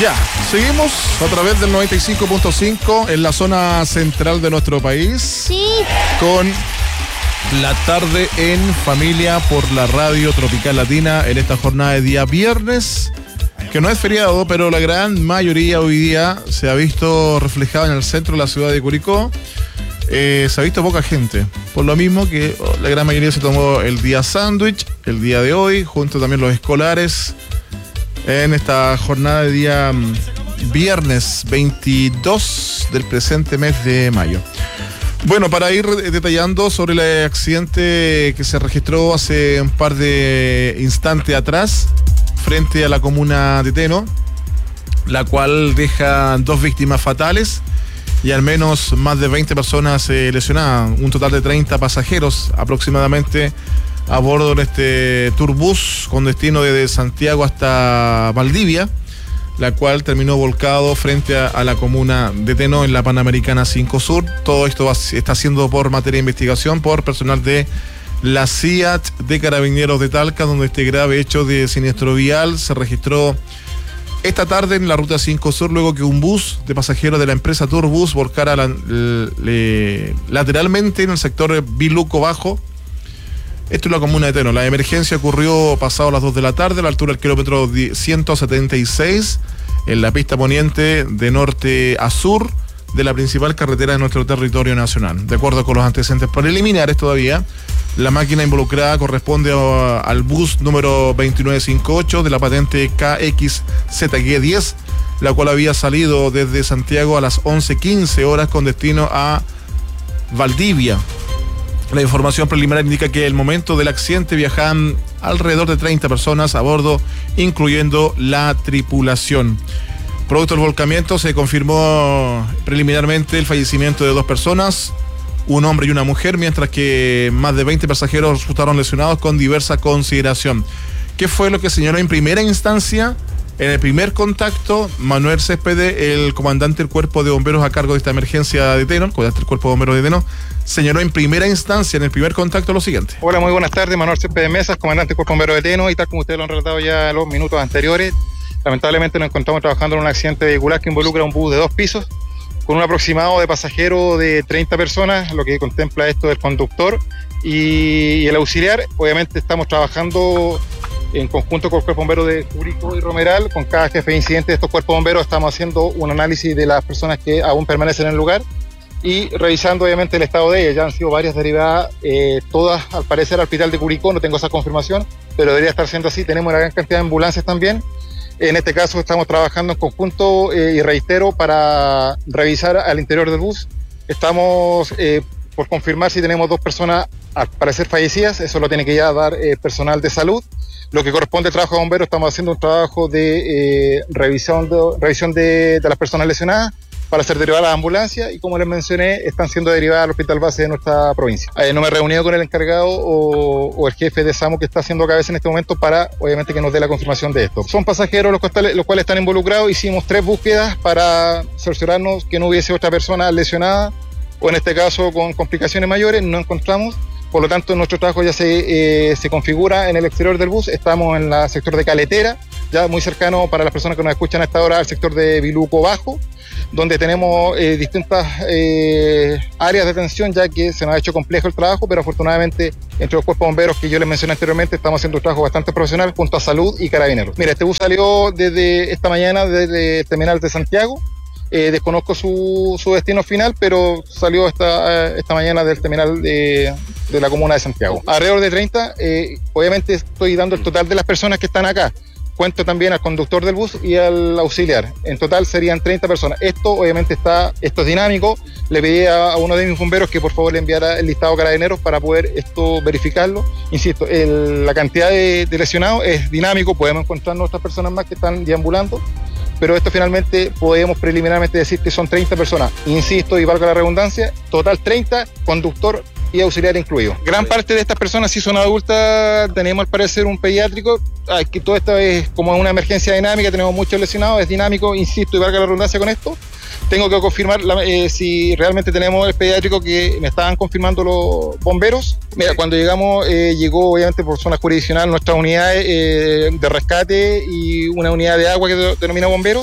Ya, seguimos a través del 95.5 en la zona central de nuestro país. Sí. Con la tarde en familia por la radio Tropical Latina en esta jornada de día viernes, que no es feriado, pero la gran mayoría hoy día se ha visto reflejada en el centro de la ciudad de Curicó. Se ha visto poca gente, por lo mismo que la gran mayoría se tomó el día sándwich, el día de hoy, junto también los escolares, en esta jornada de día viernes 22 del presente mes de mayo. Bueno, para ir detallando sobre el accidente que se registró hace un par de instantes atrás frente a la comuna de Teno, la cual deja 2 víctimas fatales y al menos más de 20 personas lesionadas, un total de 30 pasajeros aproximadamente a bordo de este turbús con destino desde Santiago hasta Valdivia, la cual terminó volcado frente a la comuna de Teno en la Panamericana 5 Sur. Todo esto está siendo por materia de investigación por personal de la CIAT de Carabineros de Talca, donde este grave hecho de siniestro vial se registró esta tarde en la ruta 5 Sur, luego que un bus de pasajeros de la empresa Turbus volcara lateralmente en el sector Biluco Bajo. Esto es la comuna de Teno. La emergencia ocurrió pasado las 2 de la tarde a la altura del kilómetro 176 en la pista poniente de norte a sur de la principal carretera de nuestro territorio nacional. De acuerdo con los antecedentes preliminares todavía, la máquina involucrada corresponde al bus número 2958 de la patente KXZG10, la cual había salido desde Santiago a las 11:15 horas con destino a Valdivia. La información preliminar indica que el momento del accidente viajaban alrededor de 30 personas a bordo, incluyendo la tripulación. Producto del volcamiento se confirmó preliminarmente el fallecimiento de 2 personas, un hombre y una mujer, mientras que más de 20 pasajeros resultaron lesionados con diversa consideración. ¿Qué fue lo que señaló en primera instancia? En el primer contacto, Manuel Céspedes, el comandante del Cuerpo de Bomberos a cargo de esta emergencia de Teno, comandante del Cuerpo de Bomberos de Teno, señaló en primera instancia, en el primer contacto, lo siguiente. Hola, muy buenas tardes, Manuel Céspedes Mesas, comandante del Cuerpo de Bomberos de Teno, y tal como ustedes lo han relatado ya en los minutos anteriores, lamentablemente nos encontramos trabajando en un accidente vehicular que involucra un bus de 2 pisos, con un aproximado de pasajeros de 30 personas, lo que contempla esto del conductor y el auxiliar. Obviamente estamos trabajando en conjunto con el Cuerpo Bombero de Curicó y Romeral. Con cada jefe de incidente de estos cuerpos bomberos estamos haciendo un análisis de las personas que aún permanecen en el lugar y revisando obviamente el estado de ellas. Ya han sido varias derivadas, todas al parecer al hospital de Curicó, no tengo esa confirmación, pero debería estar siendo así. Tenemos una gran cantidad de ambulancias también. En este caso estamos trabajando en conjunto y reitero para revisar al interior del bus. Estamos por confirmar si tenemos 2 personas al parecer fallecidas, eso lo tiene que ya dar personal de salud. Lo que corresponde al trabajo de bomberos, estamos haciendo un trabajo de revisión de las personas lesionadas para ser derivadas a la ambulancia y, como les mencioné, están siendo derivadas al hospital base de nuestra provincia. No me he reunido con el encargado o el jefe de SAMU que está haciendo cabeza en este momento para, obviamente, que nos dé la confirmación de esto. Son pasajeros los cuales están involucrados. Hicimos 3 búsquedas para cerciorarnos que no hubiese otra persona lesionada o, en este caso, con complicaciones mayores. No encontramos. Por lo tanto, nuestro trabajo ya se configura en el exterior del bus. Estamos en el sector de Caletera, ya muy cercano para las personas que nos escuchan a esta hora al sector de Biluco Bajo, donde tenemos distintas áreas de atención, ya que se nos ha hecho complejo el trabajo, pero afortunadamente entre los cuerpos bomberos que yo les mencioné anteriormente estamos haciendo un trabajo bastante profesional junto a Salud y Carabineros. Mira, este bus salió desde esta mañana desde el terminal de Santiago. Desconozco su destino final, pero salió esta mañana del terminal de la comuna de Santiago. Alrededor de 30, obviamente estoy dando el total de las personas que están acá. Cuento también al conductor del bus y al auxiliar. En total serían 30 personas. Esto obviamente esto es dinámico. Le pedí a uno de mis bomberos que por favor le enviara el listado a Carabineros para poder esto verificarlo. Insisto, la cantidad de lesionados es dinámico. Podemos encontrar otras personas más que están deambulando, pero esto finalmente podemos preliminarmente decir que son 30 personas. Insisto, y valga la redundancia, total 30, conductor y auxiliar incluido. Gran parte de estas personas sí son adultas, tenemos al parecer un pediátrico, que todo esto es como una emergencia dinámica, tenemos muchos lesionados, es dinámico, insisto, y valga la redundancia con esto. Tengo que confirmar si realmente tenemos el pediátrico que me estaban confirmando los bomberos. Mira, cuando llegamos, llegó obviamente por zona jurisdiccional nuestra unidad de rescate y una unidad de agua que denomina bomberos.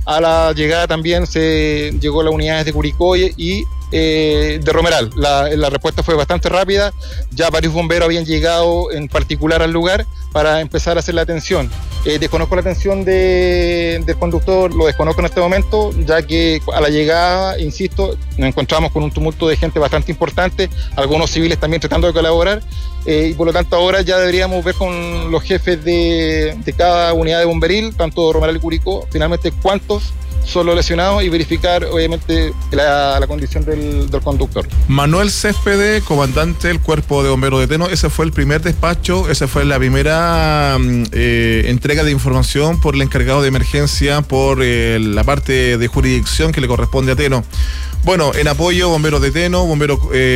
A la llegada también se llegó a las unidades de Curicó y de Romeral. La respuesta fue bastante rápida. Ya varios bomberos habían llegado en particular al lugar para empezar a hacer la atención. Desconozco la atención del conductor, lo desconozco en este momento, ya que a la llegada, insisto, nos encontramos con un tumulto de gente bastante importante, algunos civiles también tratando de colaborar, y por lo tanto ahora ya deberíamos ver con los jefes de cada unidad de bomberil, tanto Romeral y Curicó, finalmente cuántos son los lesionados y verificar obviamente la condición del conductor. Manuel Céspedes, comandante del Cuerpo de Bomberos de Teno, ese fue el primer despacho, esa fue la primera entrega de información por el encargado de emergencia, por la parte de jurisdicción que le corresponde a Teno. Bueno, en apoyo, bomberos de Teno, bombero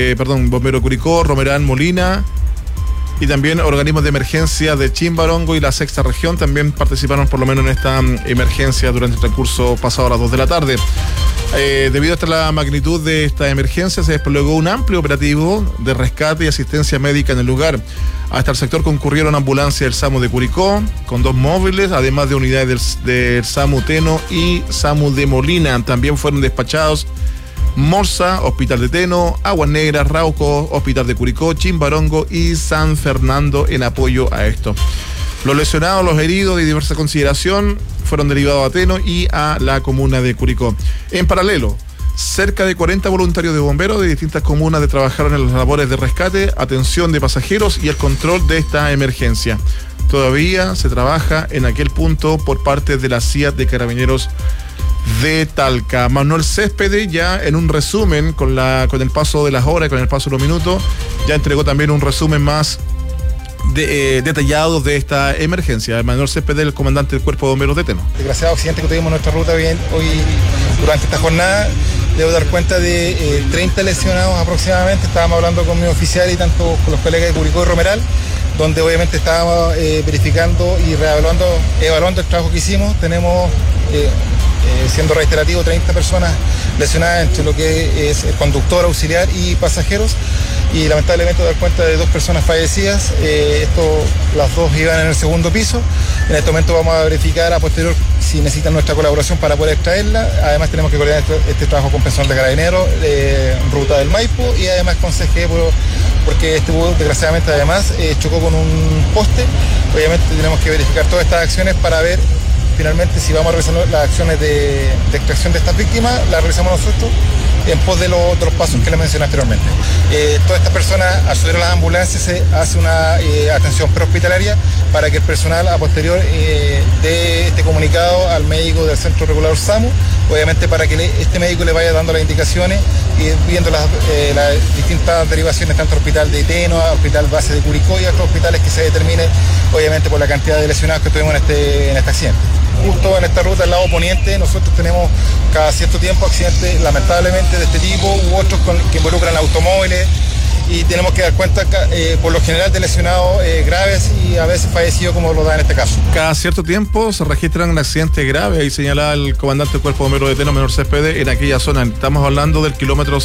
Curicó, Romeral, Molina, y también organismos de emergencia de Chimbarongo y la sexta región también participaron por lo menos en esta emergencia durante el transcurso pasado a las 2 de la tarde. Debido a la magnitud de esta emergencia, se desplegó un amplio operativo de rescate y asistencia médica en el lugar. Hasta el sector concurrieron ambulancias del SAMU de Curicó, con 2 móviles, además de unidades del SAMU Teno y SAMU de Molina. También fueron despachados Morsa, Hospital de Teno, Aguas Negras, Rauco, Hospital de Curicó, Chimbarongo y San Fernando en apoyo a esto. Los lesionados, los heridos de diversa consideración fueron derivados a Teno y a la comuna de Curicó. En paralelo, cerca de 40 voluntarios de bomberos de distintas comunas trabajaron en las labores de rescate, atención de pasajeros y el control de esta emergencia. Todavía se trabaja en aquel punto por parte de la CIA de Carabineros de Talca. Manuel Céspedes ya en un resumen con el paso de las horas, con el paso de los minutos, ya entregó también un resumen más detallado de esta emergencia. Manuel Céspedes, el comandante del Cuerpo de Bomberos de Teno. Desgraciado accidente que tuvimos en nuestra ruta hoy durante esta jornada, debo dar cuenta de 30 lesionados aproximadamente. Estábamos hablando con mi oficial y tanto con los colegas de Curicó y Romeral, donde obviamente estábamos verificando y evaluando el trabajo que hicimos. Tenemos siendo reiterativo, 30 personas lesionadas entre lo que es el conductor, auxiliar y pasajeros, y lamentablemente dar cuenta de 2 personas fallecidas. Las 2 iban en el segundo piso. En este momento vamos a verificar a posterior si necesitan nuestra colaboración para poder extraerla. Además tenemos que coordinar este trabajo con personal de Carabineros, ruta del Maipo, y además con CGE, porque este bus desgraciadamente además chocó con un poste. Obviamente tenemos que verificar todas estas acciones para ver finalmente si vamos a realizar las acciones de extracción de estas víctimas. Las realizamos nosotros en pos de los pasos que les mencioné anteriormente. Todas estas personas, al subir a las ambulancias, se hace una atención prehospitalaria para que el personal a posterior dé este comunicado al médico del Centro Regulador SAMU, obviamente para que este médico le vaya dando las indicaciones y viendo las distintas derivaciones, tanto al hospital de Teno, al hospital base de Curicó y a otros hospitales que se determine, obviamente por la cantidad de lesionados que tuvimos en este accidente. Justo en esta ruta, al lado poniente, nosotros tenemos cada cierto tiempo accidentes lamentablemente de este tipo u otros que involucran automóviles, y tenemos que dar cuenta por lo general de lesionados graves y a veces fallecidos, como lo da en este caso. Cada cierto tiempo se registran accidentes graves, ahí señala el comandante del Cuerpo de Bomberos de Teno, Manuel Céspedes, en aquella zona. Estamos hablando del kilómetro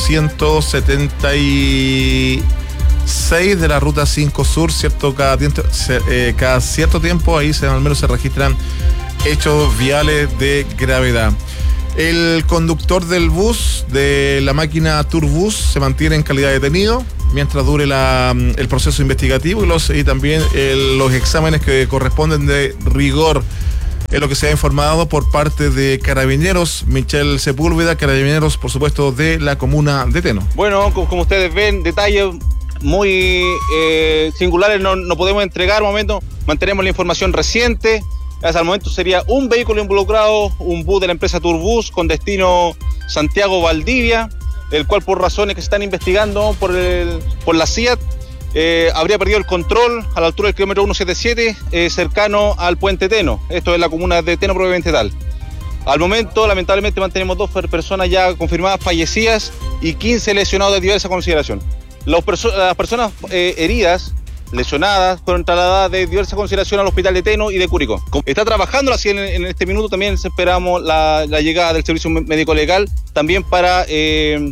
176 de la ruta 5 Sur, ¿cierto? Cada cierto tiempo ahí al menos se registran hechos viales de gravedad. El conductor del bus, de la máquina Turbus, se mantiene en calidad de detenido mientras dure el proceso investigativo y también los exámenes que corresponden de rigor. Es lo que se ha informado por parte de Carabineros, Michel Sepúlveda, Carabineros, por supuesto, de la comuna de Teno. Bueno, como ustedes ven, detalles muy singulares no podemos entregar al momento. Mantenemos la información reciente. Hasta el momento sería un vehículo involucrado, un bus de la empresa Turbus con destino Santiago Valdivia, el cual por razones que se están investigando por la CIA habría perdido el control a la altura del kilómetro 177 cercano al puente Teno. Esto es la comuna de Teno propiamente tal. Al momento, lamentablemente, mantenemos 2 personas ya confirmadas fallecidas y 15 lesionados de diversa consideración. Las personas heridas, lesionadas, fueron trasladadas de diversa consideración al hospital de Teno y de Curicó. Está trabajando así en este minuto. También esperamos la llegada del servicio médico legal también para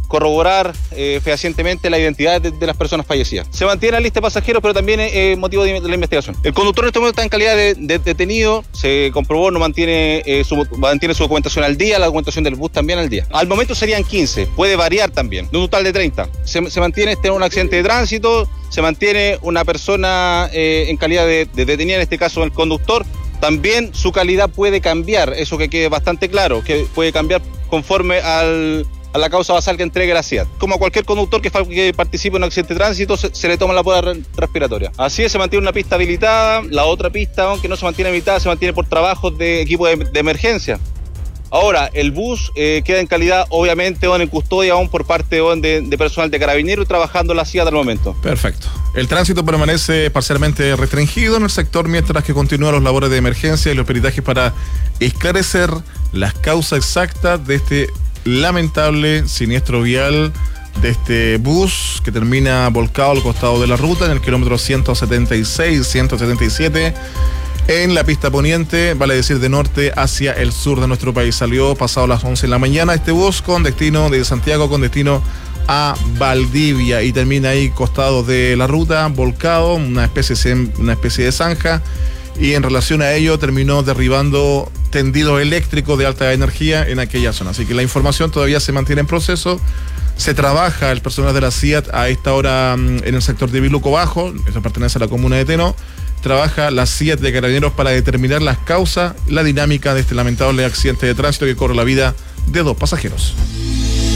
corroborar fehacientemente la identidad de las personas fallecidas. Se mantiene la lista de pasajeros, pero también es motivo de la investigación. El conductor en este momento está en calidad de detenido, se comprobó, no mantiene su documentación al día, la documentación del bus también al día. Al momento serían 15, puede variar también, de un total de 30. Se mantiene un accidente de tránsito, se mantiene una persona en calidad de detenida, en este caso el conductor. También su calidad puede cambiar, eso que quede bastante claro, que puede cambiar conforme a la causa basal que entregue la CIAT. Como a cualquier conductor que participe en un accidente de tránsito, se le toma la prueba respiratoria. Así es, se mantiene una pista habilitada, la otra pista, aunque no se mantiene habilitada, se mantiene por trabajos de equipo de emergencia. Ahora, el bus queda en calidad, obviamente, en custodia aún por parte de personal de Carabineros trabajando en la CIAT al momento. Perfecto. El tránsito permanece parcialmente restringido en el sector mientras que continúan los labores de emergencia y los peritajes para esclarecer las causas exactas de este lamentable siniestro vial de este bus que termina volcado al costado de la ruta en el kilómetro 176-177 en la pista poniente, vale decir de norte hacia el sur de nuestro país. Salió pasado las 11 de la mañana este bus con destino de Santiago con destino a Valdivia y termina ahí costado de la ruta, volcado, una especie de zanja, y en relación a ello terminó derribando tendidos eléctricos de alta energía en aquella zona. Así que la información todavía se mantiene en proceso. Se trabaja el personal de la CIAT a esta hora en el sector de Biluco Bajo, eso pertenece a la comuna de Teno. Trabaja la CIAT de Carabineros para determinar las causas, la dinámica de este lamentable accidente de tránsito que corre la vida de 2 pasajeros.